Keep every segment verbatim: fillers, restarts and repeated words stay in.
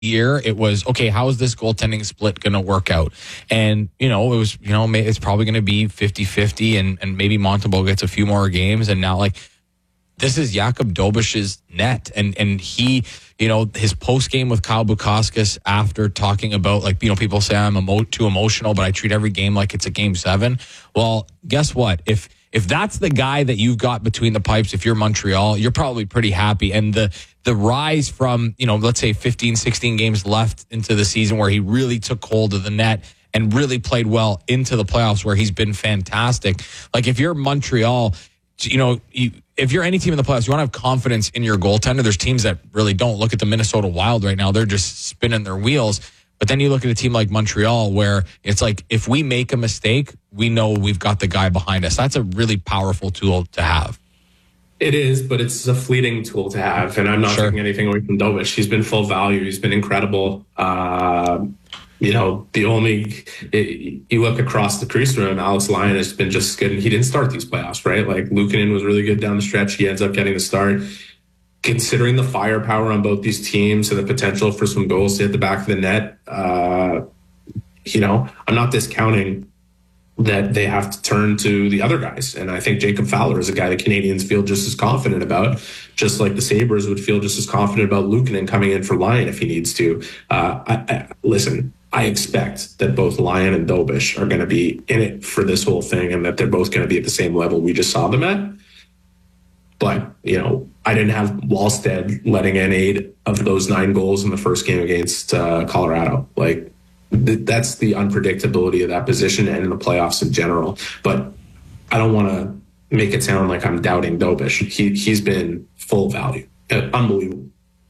year, it was, okay, how is this goaltending split going to work out? And, you know, it was, you know, it's probably going to be fifty-fifty, and, and maybe Montembeault gets a few more games. And now, like, this is Jakub Dobish's net. And, and he, you know, his post game with Kyle Bukauskas after talking about, like, you know, people say I'm emo- too emotional, but I treat every game like it's a game seven. Well, guess what? If, If that's the guy that you've got between the pipes, if you're Montreal, you're probably pretty happy. And the the rise from, you know, let's say fifteen, sixteen games left into the season where he really took hold of the net and really played well into the playoffs where he's been fantastic. Like, if you're Montreal, you know, you, if you're any team in the playoffs, you want to have confidence in your goaltender. There's teams that really don't. Look at the Minnesota Wild right now. They're just spinning their wheels. But then you look at a team like Montreal where it's like, if we make a mistake, we know we've got the guy behind us. That's a really powerful tool to have. It is, but it's a fleeting tool to have. And I'm not Sure. taking anything away from Dobish. He's been full value. He's been incredible. Uh, you know, the only, it, you look across the crease room, Alex Lyon has been just good. He didn't start these playoffs, right? Like, Luukkonen was really good down the stretch. He ends up getting the start. Considering the firepower on both these teams and the potential for some goals to hit the back of the net, uh, you know, I'm not discounting that they have to turn to the other guys. And I think Jacob Fowler is a guy that Canadians feel just as confident about, just like the Sabres would feel just as confident about Luukkonen coming in for Lyon if he needs to. Uh, I, I, listen, I expect that both Lyon and Dobish are going to be in it for this whole thing and that they're both going to be at the same level we just saw them at. But, you know, I didn't have Wallstead letting in eight of those nine goals in the first game against uh, Colorado. Like, th- that's the unpredictability of that position and in the playoffs in general. But I don't want to make it sound like I'm doubting Dobish. He, he's been full value. Uh, unbelievable.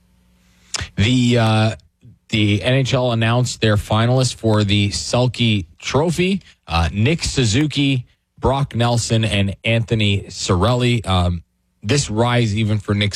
The uh, the N H L announced their finalists for the Selke Trophy. Uh, Nick Suzuki, Brock Nelson, and Anthony Cirelli. Um, this rise even for Nick